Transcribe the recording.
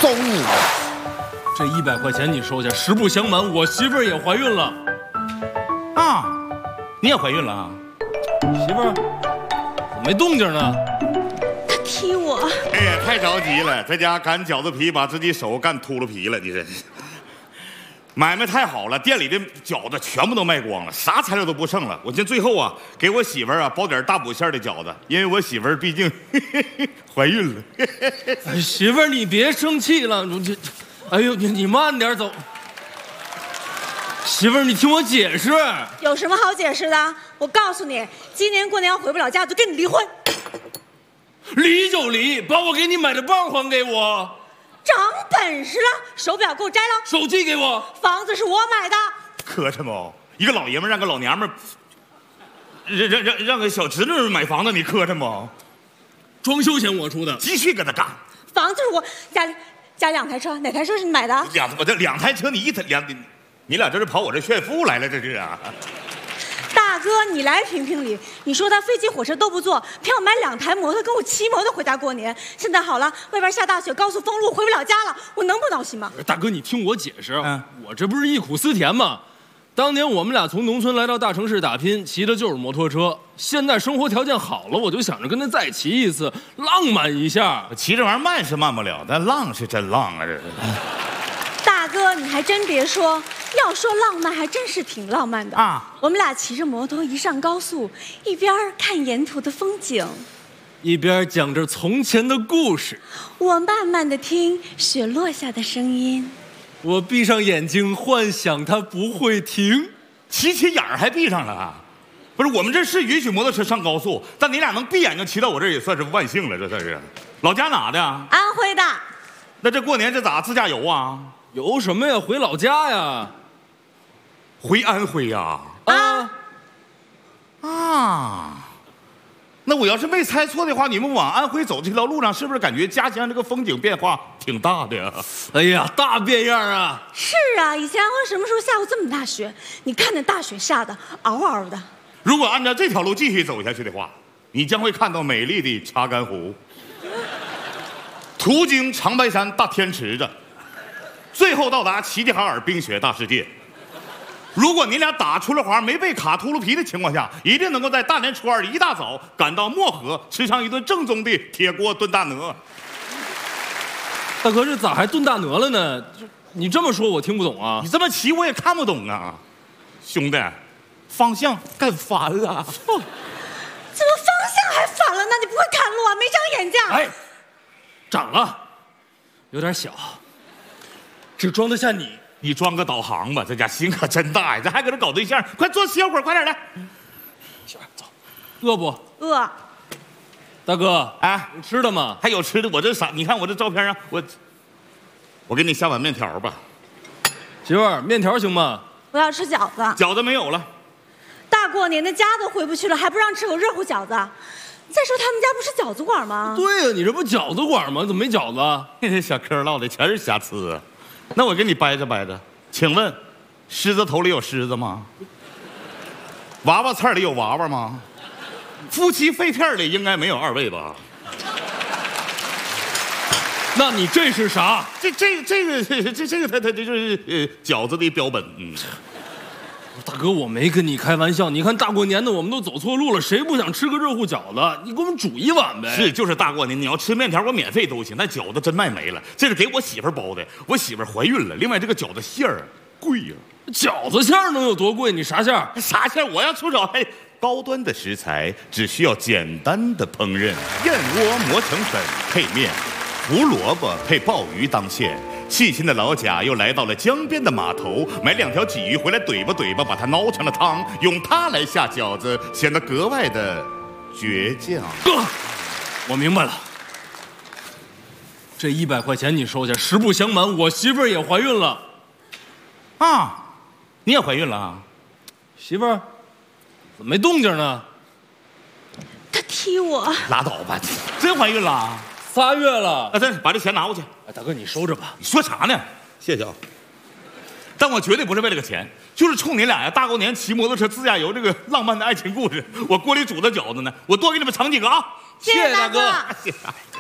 揍你！ 这100块钱你收下，实不相瞒，我媳妇儿也怀孕了。 啊，你也怀孕了啊？ 媳妇儿，怎么没动静呢？ 他踢我！ 哎呀，太着急了，在家擀饺子皮，把自己手擀秃噜皮了，你这。买卖太好了，店里的饺子全部都卖光了，啥材料都不剩了。我寻最后啊，给我媳妇儿啊包点大补馅的饺子，因为我媳妇儿毕竟怀孕了。 哎，媳妇儿，你别生气了，哎呦，你慢点走。媳妇儿，你听我解释。 有什么好解释的？我告诉你，今年过年要回不了家，我就跟你离婚。 离就离，把我给你买的棒还给我。 长本事了，手表给我摘了， 手机给我， 房子是我买的。 磕碜不？一个老爷们让个老娘们让个小侄女买房子，你磕碜不？ 装修钱我出的， 继续跟他干。 房子是我家2台车，哪台车是你买的？ 我这2台车，你俩这是跑我这炫富来了，这是啊？ 大哥，你来评评理。你说他飞机火车都不坐，偏要买2台摩托跟我骑摩托回家过年。现在好了，外边下大雪，高速封路，回不了家了，我能不闹心吗？ 大哥，你听我解释，我这不是忆苦思甜吗？当年我们俩从农村来到大城市打拼，骑的就是摩托车。现在生活条件好了，我就想着跟他再骑一次，浪漫一下。 骑这玩意儿慢是慢不了，但浪是真浪啊！这是。 大哥，你还真别说，要说浪漫，还真是挺浪漫的啊！我们俩骑着摩托一上高速，一边看沿途的风景， 一边讲着从前的故事。 我慢慢的听雪落下的声音， 我闭上眼睛幻想它不会停。 骑眼儿还闭上了啊？不是，我们这是允许摩托车上高速，但你俩能闭眼睛骑到我这儿也算是万幸了，这算是。老家哪的？ 安徽的。 那这过年这咋自驾游啊？ 游什么呀？回老家呀。 回安徽呀？那我要是没猜错的话，你们往安徽走这条路上，是不是感觉家乡这个风景变化挺大的呀？ 哎呀，大变样啊！ 是啊，以前安徽什么时候下过这么大雪？你看那大雪下的嗷嗷的。 如果按照这条路继续走下去的话，你将会看到美丽的查干湖，途经长白山大天池子，最后到达齐齐哈尔冰雪大世界。如果你俩打出了滑，没被卡秃噜皮的情况下，一定能够在大年初2一大早赶到漠河，吃上一顿正宗的铁锅炖大鹅。 大哥，这咋还炖大鹅了呢？你这么说我听不懂啊！ 你这么骑我也看不懂啊，兄弟，方向干翻了。 怎么方向还反了呢？你不会看路啊？没长眼睛？ 哎，长了，有点小，只装得下你。 你装个导航吧，这家心可真大呀！这还搁这搞对象，快坐歇会儿，快点来。 媳妇儿走，饿不？ 饿。 大哥， 哎， 有吃的吗？ 还有吃的，我这啥？你看我这照片啊，我给你下碗面条吧。 媳妇儿，面条行吗？ 我要吃饺子。 饺子没有了。 大过年的家都回不去了，还不让吃口热乎饺子？再说他们家不是饺子馆吗？ 对呀，你这不饺子馆吗？怎么没饺子？ 这小嗑唠的全是瑕疵。那我给你掰扯掰扯，请问，狮子头里有狮子吗？娃娃菜里有娃娃吗？夫妻肺片里应该没有2位吧？ 那你这是啥？ 这个，它就是饺子的标本。 大哥，我没跟你开玩笑。你看大过年的，我们都走错路了，谁不想吃个热乎饺子？你给我们煮一碗呗。 是，就是大过年，你要吃面条，我免费都行。但饺子真卖没了，这是给我媳妇儿包的。我媳妇儿怀孕了。另外，这个饺子馅儿贵呀。 饺子馅儿能有多贵？你啥馅儿？ 啥馅儿？我要出手。高端的食材只需要简单的烹饪，燕窝磨成粉配面，胡萝卜配鲍鱼当馅。细心的老贾又来到了江边的码头，买2条鲫鱼回来怼吧，把它熬成了汤，用它来下饺子，显得格外的倔强。 哥，我明白了，这100块钱你收下。实不相瞒，我媳妇儿也怀孕了。 啊，你也怀孕了啊？ 媳妇儿，怎么没动静呢？ 他踢我。 拉倒吧，真怀孕了 ？3月了。 啊，真把这钱拿过去。 哎，大哥，你收着吧。 你说啥呢？谢谢啊。但我绝对不是为了个钱，就是冲你俩呀！大过年骑摩托车自驾游这个浪漫的爱情故事，我锅里煮的饺子呢，我多给你们盛几个啊！ 谢谢大哥。 谢谢。